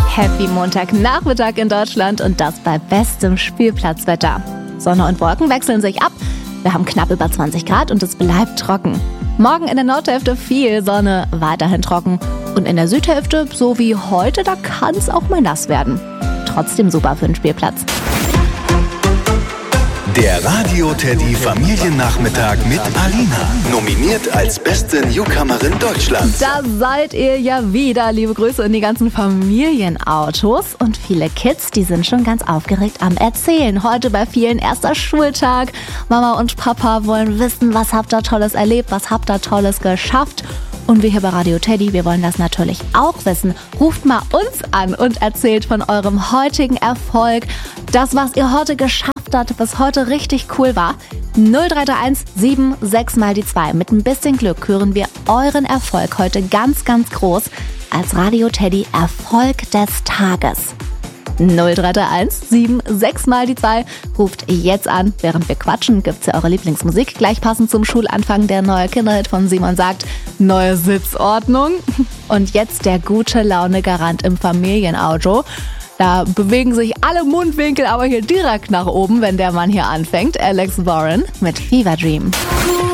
Happy Montagnachmittag in Deutschland und das bei bestem Spielplatzwetter. Sonne und Wolken wechseln sich ab. Wir haben knapp über 20 Grad und es bleibt trocken. Morgen in der Nordhälfte viel Sonne, weiterhin trocken. Und in der Südhälfte, so wie heute, da kann es auch mal nass werden. Trotzdem super für den Spielplatz. Der Radio Teddy Familiennachmittag mit Alina. Nominiert als beste Newcomerin Deutschlands. Da seid ihr ja wieder. Liebe Grüße in die ganzen Familienautos. Und viele Kids, die sind schon ganz aufgeregt am Erzählen. Heute bei vielen erster Schultag. Mama und Papa wollen wissen, was habt ihr Tolles erlebt, was habt ihr Tolles geschafft. Und wir hier bei Radio Teddy, wir wollen das natürlich auch wissen. Ruft mal uns an und erzählt von eurem heutigen Erfolg. Das, was ihr heute geschafft habt, was heute richtig cool war. 0331 76 mal die 2. Mit ein bisschen Glück hören wir euren Erfolg heute ganz, ganz groß als Radio Teddy Erfolg des Tages. 0331 76 mal die 2. Ruft jetzt an. Während wir quatschen, gibt's ja eure Lieblingsmusik. Gleich passend zum Schulanfang der neue Kinderhit von Simon sagt, neue Sitzordnung. Und jetzt der gute Laune-Garant im Familienauto. Da bewegen sich alle Mundwinkel aber hier direkt nach oben, wenn der Mann hier anfängt. Alex Warren mit Fever Dream.